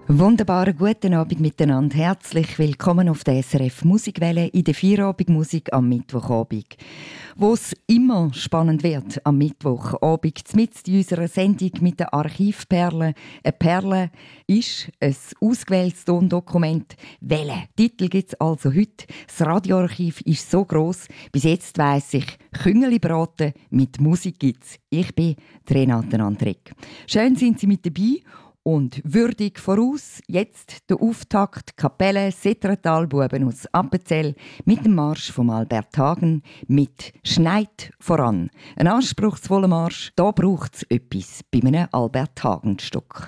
Wunderbaren guten Abend miteinander. Herzlich willkommen auf der SRF Musikwelle in der Feierabendmusik am Mittwochabend. Wo es immer spannend wird am Mittwochabend, mitten in unserer Sendung mit den Archivperlen. Eine Perle ist ein ausgewähltes Tondokument. Welchen Titel gibt es also heute? Das Radioarchiv ist so gross. Bis jetzt weiss ich, Küngeli braten mit Musik gibt's. Ich bin Renate Andreck. Schön sind Sie mit dabei. Und würdig voraus, jetzt der Auftakt Kapelle Setratalbuben aus Appenzell mit dem Marsch von Albert Hagen mit «Schneit voran». Ein anspruchsvoller Marsch, da braucht es etwas bei einem Albert Hagen-Stück.